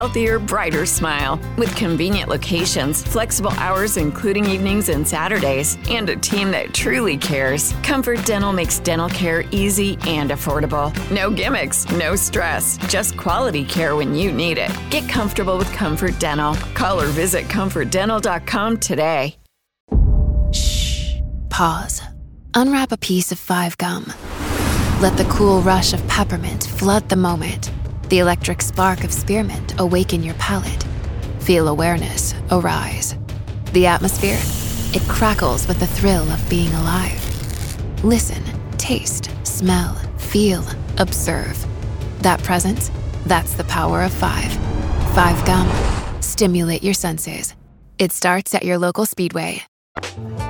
healthier, brighter smile. With convenient locations, flexible hours including evenings and Saturdays, and a team that truly cares, Comfort Dental makes dental care easy and affordable. No gimmicks, no stress, just quality care when you need it. Get comfortable with Comfort Dental. Call or visit comfortdental.com today. Shh. Pause. Unwrap a piece of 5 gum. Let the cool rush of peppermint flood the moment. The electric spark of spearmint awaken your palate. Feel awareness arise. The atmosphere, it crackles with the thrill of being alive. Listen, taste, smell, feel, observe. That presence, that's the power of 5. 5 gum. Stimulate your senses. It starts at your local Speedway.